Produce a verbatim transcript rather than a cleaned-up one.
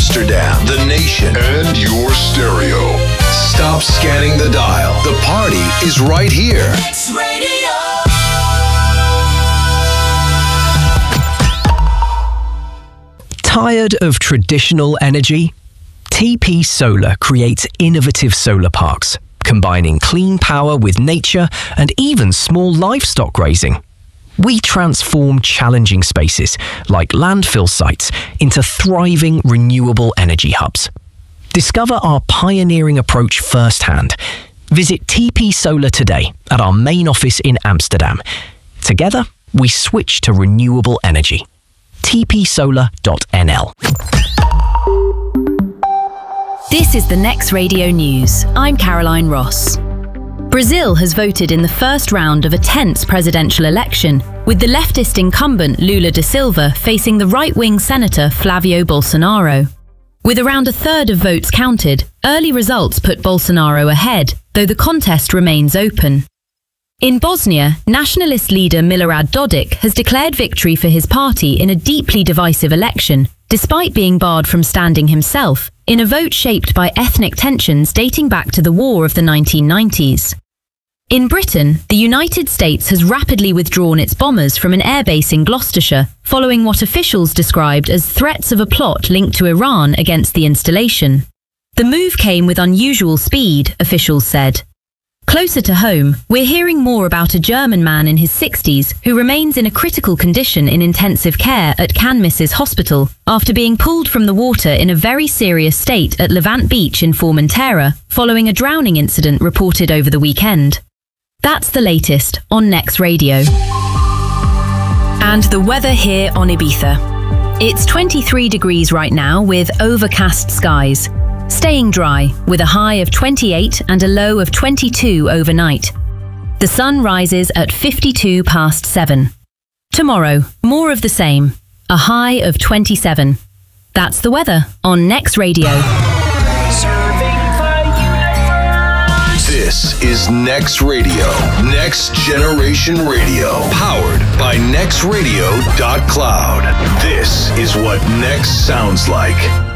Amsterdam, the nation, and your stereo. Stop scanning the dial. The party is right here. Next Radio. Tired of traditional energy? T P Solar creates innovative solar parks, combining clean power with nature and even small livestock grazing. We transform challenging spaces, like landfill sites, into thriving renewable energy hubs. Discover our pioneering approach firsthand. Visit T P Solar today at our main office in Amsterdam. Together, we switch to renewable energy. t p solar dot n l. This is the Next Radio News. I'm Caroline Ross. Brazil has voted in the first round of a tense presidential election, with the leftist incumbent Lula da Silva facing the right-wing senator Flavio Bolsonaro. With around a third of votes counted, early results put Bolsonaro ahead, though the contest remains open. In Bosnia, nationalist leader Milorad Dodik has declared victory for his party in a deeply divisive election, despite being barred from standing himself, in a vote shaped by ethnic tensions dating back to the war of the nineteen nineties. In Britain, the United States has rapidly withdrawn its bombers from an airbase in Gloucestershire, following what officials described as threats of a plot linked to Iran against the installation. The move came with unusual speed, officials said. Closer to home, we're hearing more about a German man in his sixties who remains in a critical condition in intensive care at Canmisses Hospital after being pulled from the water in a very serious state at Levant Beach in Formentera following a drowning incident reported over the weekend. That's the latest on Next Radio. And the weather here on Ibiza. It's twenty-three degrees right now with overcast skies. Staying dry, with a high of twenty-eight and a low of twenty-two overnight. The sun rises at fifty-two past seven. Tomorrow, more of the same, a high of twenty-seven. That's the weather on Next Radio. This is Next Radio, Next Generation Radio, powered by next radio dot cloud. This is what Next sounds like.